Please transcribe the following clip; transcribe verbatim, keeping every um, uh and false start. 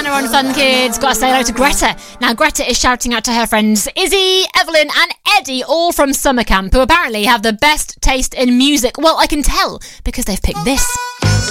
Hannah on Fun Kids. Got to say hello to Greta. Now, Greta is shouting out to her friends Izzy, Evelyn and Eddie, all from summer camp, who apparently have the best taste in music. Well, I can tell because they've picked this.